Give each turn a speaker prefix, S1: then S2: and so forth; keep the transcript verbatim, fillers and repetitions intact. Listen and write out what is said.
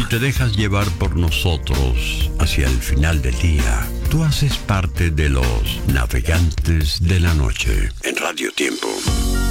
S1: te dejas llevar por nosotros hacia el final del día, tú haces parte de los navegantes de la noche en Radio Tiempo.